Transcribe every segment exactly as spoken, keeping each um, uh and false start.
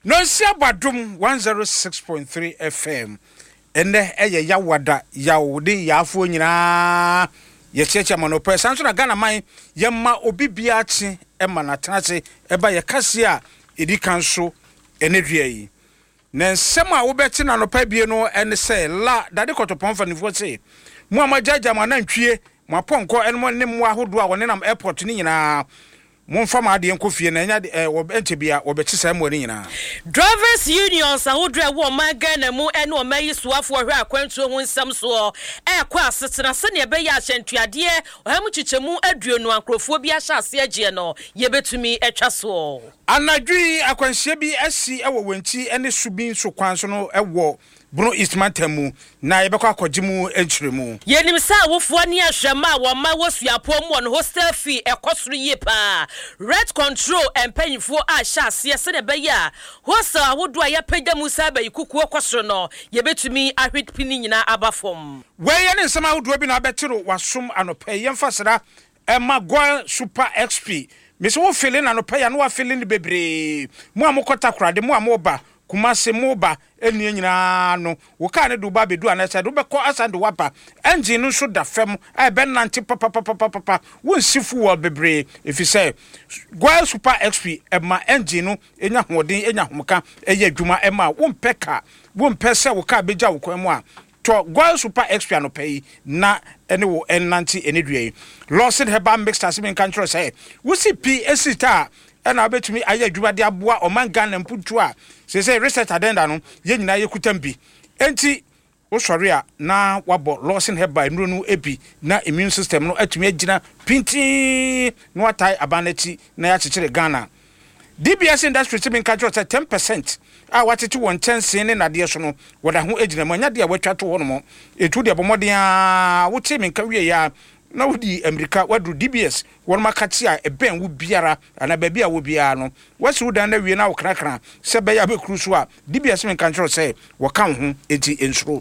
No sia badum one oh six point three F M. Ene eye ya wada ya wodi ya afu nyina ye cheche monope sanso na Ghana man ye ma obi bia chi e ma na tanase e ba ye kase a edi kanso ene dua yi na nsem a wo beti na no pa bie no ene se la dade kotopon fanifo se mu amajaja ma na ntwie mo aponko ene mo ne mo ahodo a woni nam airport ni nyina Monfa ma de nkofie na nya wo ente bia wo be chisa mo ni nyina Drivers Unions ahodre wo ma Ghana mu ene o mayi suafo hwe akwantu ho nsam so e kwa asetena se ne be ya hyentuade o ha mu chichemu aduonu ankrofo bi ahya ase agye no ye betumi etwa so Anadwi akwanhye bi asi e wo wanti ene subin so kwan so no e wo Bruno Eastmantamu na yebekwa akogimu enchiremu yenim sa wofo ne ahwema wo ma wosuapo mu on hostel fee ekosoro yepa red control empanyfo a sha ase se ne be ya hostel ahodo a yapagya musa ba ikuku ekosoro no yebetumi ahwet pini nyina abafom we ye ne nsema ahodo bi na betiro wasom anopa yemfasera ema Goil Super X P mese wo feeling anopa ya no wa feeling bebre mu amokota krade mu amoba Kumase moba eni nyina no wo ka ne do ba bedu anasa do be ko asande wapa engine no so da fam e be nante papa papa papa won sifu wo bebre if say Goil Super X P e ma engine no enya hoden enya homka eye adwuma e ma wo mpeka wo mpese wo ka beja wo kwan mu a to Goil Super X P anopai na ene wo enante ene dua Lawson Herbal Mixed Asimin Control say wo si P esita ena betumi aye adwuma de aboa omanga na mputu a se se research adenda no ye nyina ye kutambi enti wo sori a na wabo Lawson Herbal nuru no ebi na immune system no atumi agina pinti no atai abanati na ya chechire Ghana D B S industry team control say ten percent a watete won tense ne nade so no woda ho agina manya de a watwa to ho no mo etu de bomode a wo team nka wie ya na wodi America wadu D B S won makati a eben wo biara ana ba bia wo biara no wasi wudan na wie na wo krakra se be ya be kruso a D B S men control say wo kan ho enti ensuro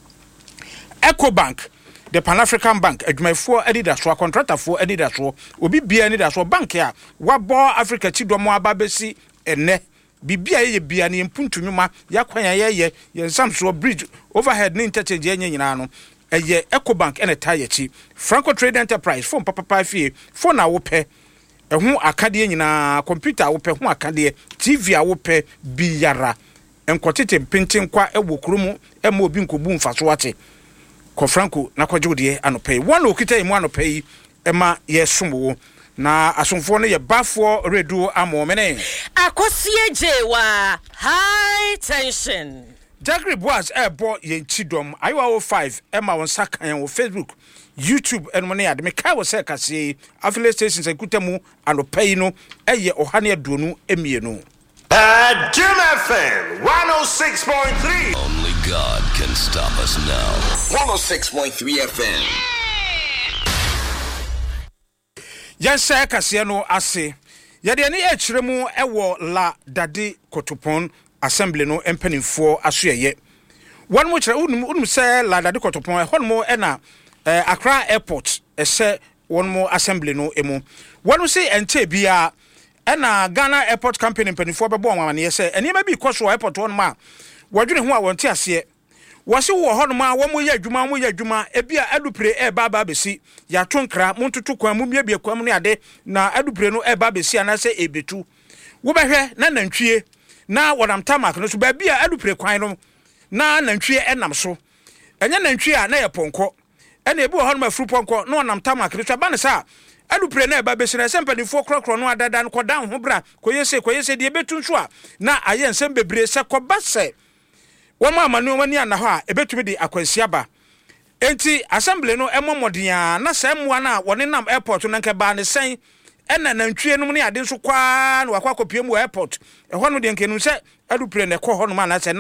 Ecobank the Pan African Bank adwumafo adida so contractor fo adida so obi bia adida so bank a wabo Africa chidomo ababesi ene bibia ye bia ne mpuntunwuma yakwanya ye ye yensamso bridge overhead ne interchange enya nyina no eye Ecobank ene tayechi Franco Trade Enterprise phone papa papa fie phone a wo pe ehu akade nyina computer wo pe hu akade T V a wo pe biyara enkotete pintin kwa ewo kurumu ema obi nkobu mfaso ate ko Franco na kwaje de anopai one okita emu anopai ema yesumwo na asomfo no ye bafo redu amomene akosie jewa high tension Jagri Boaz ebo ye chidom ayo oh five ema won sakan wo Facebook YouTube enmo ne ade me kai wo se kase affiliate stations ekutamu anopai no eye ohane aduonu emienu Uh, Jim F M one oh six point three. Only God can stop us now. one oh six point three F M. Yes, kase no ase yade ne echiremu ewo la dade kotopon assembly no empanimfo asoye one mo kire unum unum se la dade kotopon e honmo e na eh, Accra airport e se one mo assembly no emu one mo se ente bia ena Ghana Airport Company empanimfo bebo amane ye se eni ma bi koso airport one ma wadwene ho a wonte ase wose wo honmo a wo mo ye adwuma mo ye adwuma e bia adupre e ba ba besi ya tonkra mo ntutu kwan mo bia bia kwam ne ade na adupre no e ba besi anase ebetu wo behwe na nantwie na wonam tamak no so ba bia adupre kwan no na nantwie enam so enya nantwie a na ye ponko ena ebi wo honmo afru ponko na wonam tamak no so ba ne sa adupre na eba besi na sempanifo krokro no adada no kodan ho bra koyese koyese de ebetu nso a na aye nsem bebre se kobase woma amanu wani anaho a ebetumi de akwansia ba enti assembly no emomodea na semmoa na woni nam airport no nke ba ne sen ena nantwie no ne ade nso kwa na wakwa kopiem airport e ho no de nkenu se adupre ne kɔ ho no ma na se